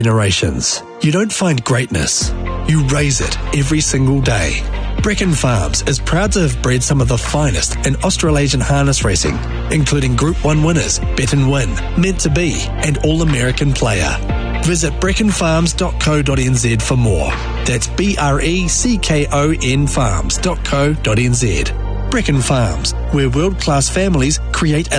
generations. You don't find greatness, you raise it every single day. Brecon Farms is proud to have bred some of the finest in Australasian harness racing, including Group 1 winners Bet and Win, Meant to Be, and All-American Player. Visit brecconfarms.co.nz for more. That's BRECKON farms.co.nz. Brecon Farms, where world-class families create a